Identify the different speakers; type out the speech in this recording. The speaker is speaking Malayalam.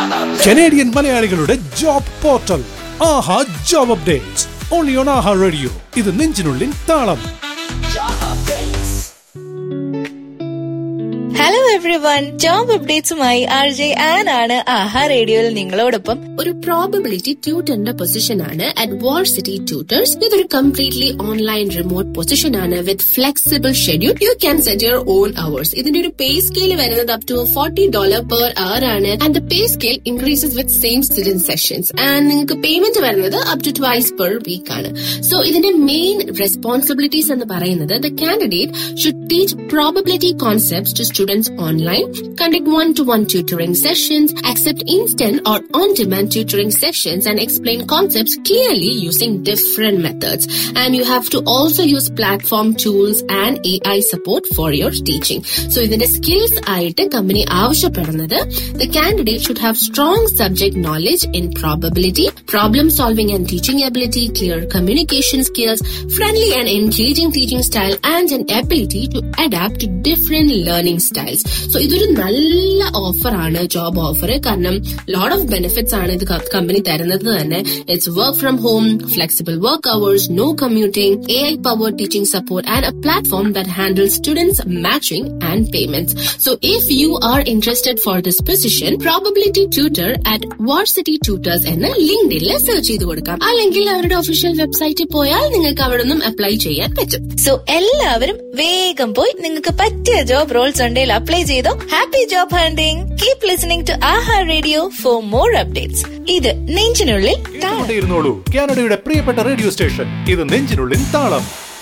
Speaker 1: കനേഡിയൻ മലയാളികളുടെ job portal Aaha job updates only on Aaha radio. ഇത് നെഞ്ചിനുള്ളിൽ താളം.
Speaker 2: Hello everyone, job അപ്ഡേറ്റ്സുമായി RJ an ആണ് ആഹാ റേഡിയോയിൽ നിങ്ങളോടൊപ്പം.
Speaker 3: ഒരു പ്രോബബിലിറ്റി ട്യൂട്ടറിന്റെ പൊസിഷൻ ആണ് അറ്റ് വാർസിറ്റി ട്യൂട്ടേഴ്സ്. ഇതൊരു കംപ്ലീറ്റ്ലി ഓൺലൈൻ റിമോട്ട് പൊസിഷൻ ആണ് വിത്ത് flexible schedule. You can set your own hours. ഇതിന്റെ ഒരു പേ സ്കെയിൽ വരുന്നത് അപ് ടു $40 per hour ആണ്. And the pay scale increases with same student sessions. And നിങ്ങൾക്ക് പേയ്മെന്റ് വരുന്നത് up to twice per week ആണ്. സോ ഇതിന്റെ മെയിൻ റെസ്പോൺസിബിലിറ്റീസ് എന്ന് പറയുന്നത് the candidate should teach probability concepts to students online, conduct one-to-one tutoring sessions, accept instant or on-demand tutoring sessions, and explain concepts clearly using different methods. And you have to also use platform tools and AI support for your teaching. So ഇതിന്റെ skills ആയിട്ട് company ആവശ്യപ്പെടുന്നത് the candidate should have strong subject knowledge in probability, problem solving and teaching ability, clear communication skills, friendly and engaging teaching style, and an ability to adapt to different learning styles. So ഇതൊരു നല്ല ഓഫർ ആണ്, ജോബ് ഓഫർ. കാരണം ലോട്ട് ഓഫ് ബെനിഫിറ്റ്സ് ആണ് ഇത് കമ്പനി തരുന്നത് തന്നെ. It's work from home, flexible work hours, no commuting, AI powered teaching support and A platform that handles students matching and payments. So if you are interested for this position, probability tutor at വാർസിറ്റി tutors എന്ന് ലിങ്ക്ഡിനിൽ സെർച്ച് ചെയ്ത് കൊടുക്കാം. അല്ലെങ്കിൽ അവരുടെ ഒഫീഷ്യൽ വെബ്സൈറ്റിൽ പോയാൽ നിങ്ങൾക്ക് അവിടെ നിന്നും അപ്ലൈ ചെയ്യാൻ പറ്റും.
Speaker 2: സോ എല്ലാവരും വേഗം പോയി നിങ്ങൾക്ക് പറ്റിയ ജോബ് റോൾസ് ഉണ്ടെങ്കിൽ അപ്ലൈ ചെയ്തോ. Happy job hunting. Keep listening to Aaha radio for more updates. ഇത് നെഞ്ചിനുള്ളിൽ താളം.
Speaker 1: കാനഡയുടെ പ്രിയപ്പെട്ട റേഡിയോ സ്റ്റേഷൻ. ഇത് നെഞ്ചിനുള്ളിൽ താളം.